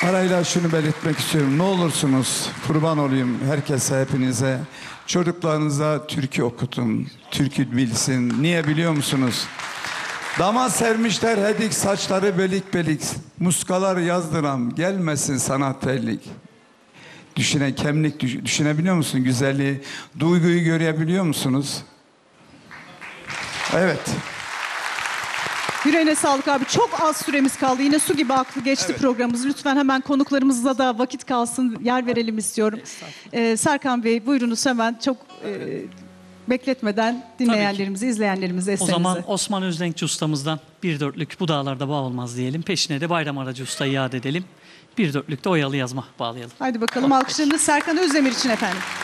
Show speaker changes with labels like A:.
A: Arayla şunu belirtmek istiyorum. Ne olursunuz kurban olayım herkese, hepinize. Çocuklarınıza türkü okutun. Türkü bilsin. Niye biliyor musunuz? Dama sermişler hedik saçları belik belik. Muskalar yazdıram gelmesin sana terlik. Düşünebiliyor musun güzelliği? Duyguyu görebiliyor musunuz? Evet.
B: Yüreğine sağlık abi. Çok az süremiz kaldı. Yine su gibi aklı geçti programımız. Lütfen hemen konuklarımızla da vakit kalsın, yer verelim istiyorum. Serkan Bey buyurunuz hemen çok bekletmeden dinleyenlerimizi, izleyenlerimizi
C: O
B: esenize.
C: zaman Osman Özdenkçi ustamızdan bir dörtlük Bu Dağlarda Bağ Olmaz diyelim. Peşine de Bayram Aracı Usta'yı yad edelim. Bir dörtlük de Oyalı Yazma bağlayalım.
B: Haydi bakalım alkışlarınız Serkan Özdemir için efendim.